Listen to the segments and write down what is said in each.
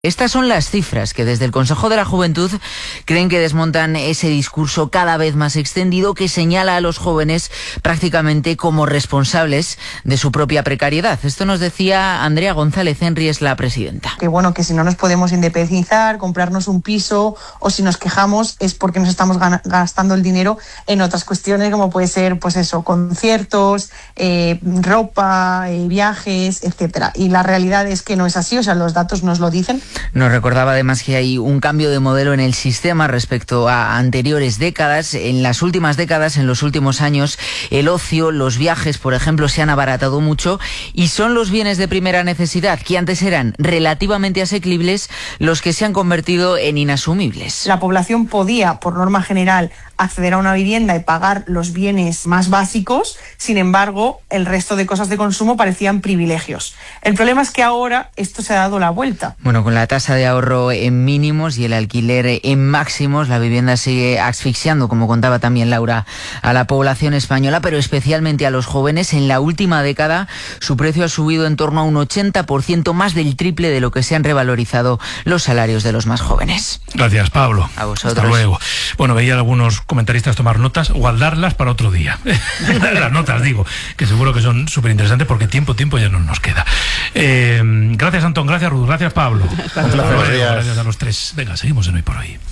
Estas son las cifras que desde el Consejo de la Juventud creen que desmontan ese discurso cada vez más extendido que señala a los jóvenes prácticamente como responsables de su propia precariedad. Esto nos decía Andrea González Henry, es la presidenta. Que si no nos podemos independizar, comprarnos un piso, o si nos quejamos es porque nos estamos gastando el dinero en otras cuestiones como puede ser conciertos, ropa, viajes, etcétera. Y la realidad es que no es así, los datos nos lo dicen. Nos recordaba además que hay un cambio de modelo en el sistema respecto a anteriores décadas. En las últimas décadas, en los últimos años, el ocio, los viajes, por ejemplo, se han abaratado mucho y son los bienes de primera necesidad, que antes eran relativamente asequibles, los que se han convertido en inasumibles. La población podía, por norma general, acceder a una vivienda y pagar los bienes más básicos, sin embargo, el resto de cosas de consumo parecían privilegios. El problema es que ahora esto se ha dado la vuelta. Bueno, con la tasa de ahorro en mínimos y el alquiler en máximos, la vivienda sigue asfixiando, como contaba también Laura, a la población española, pero especialmente a los jóvenes. En la última década, su precio ha subido en torno a un 80%, más del triple de lo que se han revalorizado los salarios de los más jóvenes. Gracias, Pablo. A vosotros. Hasta luego. Bueno, veía algunos comentaristas tomar notas, guardarlas para otro día. Las notas, digo, que seguro que son súper interesantes porque tiempo ya no nos queda. Gracias, Antón, gracias, Ruth, gracias, Pablo. Gracias a los tres. Venga, seguimos en Hoy por Hoy.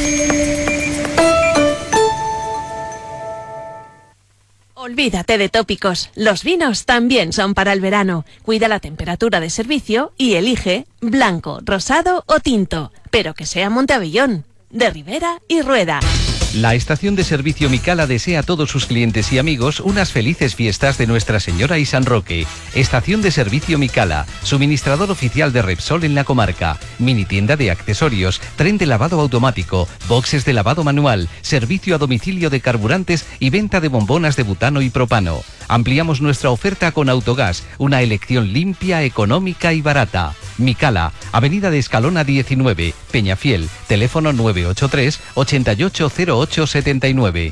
Olvídate de tópicos. Los vinos también son para el verano. Cuida la temperatura de servicio y elige blanco, rosado o tinto, pero que sea Monteavellón, de Ribera y Rueda. La estación de servicio Micala desea a todos sus clientes y amigos unas felices fiestas de Nuestra Señora y San Roque. Estación de servicio Micala, suministrador oficial de Repsol en la comarca, mini tienda de accesorios, tren de lavado automático, boxes de lavado manual, servicio a domicilio de carburantes y venta de bombonas de butano y propano. Ampliamos nuestra oferta con Autogás, una elección limpia, económica y barata. Micala, Avenida de Escalona 19, Peñafiel, teléfono 983 880879.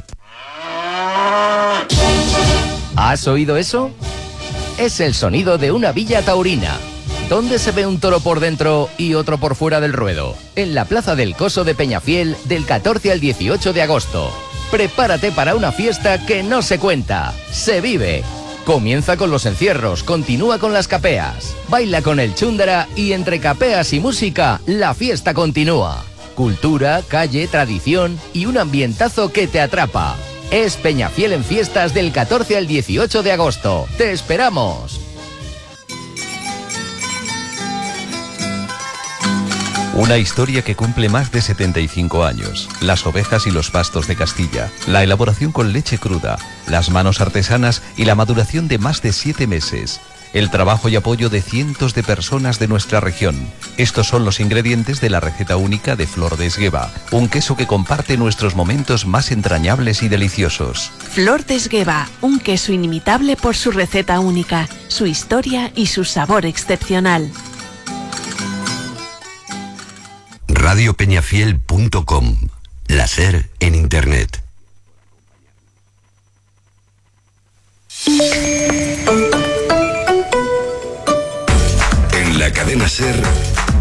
¿Has oído eso? Es el sonido de una villa taurina. ¿Dónde se ve un toro por dentro y otro por fuera del ruedo? En la Plaza del Coso de Peñafiel, del 14 al 18 de agosto. Prepárate para una fiesta que no se cuenta, se vive. Comienza con los encierros, continúa con las capeas, baila con el chúndara y entre capeas y música, la fiesta continúa. Cultura, calle, tradición y un ambientazo que te atrapa. Es Peñafiel en fiestas del 14 al 18 de agosto. ¡Te esperamos! Una historia que cumple más de 75 años. Las ovejas y los pastos de Castilla. La elaboración con leche cruda. Las manos artesanas y la maduración de más de 7 meses. El trabajo y apoyo de cientos de personas de nuestra región. Estos son los ingredientes de la receta única de Flor de Esgueva. Un queso que comparte nuestros momentos más entrañables y deliciosos. Flor de Esgueva, un queso inimitable por su receta única, su historia y su sabor excepcional. radiopeñafiel.com. La SER en Internet. En la cadena SER,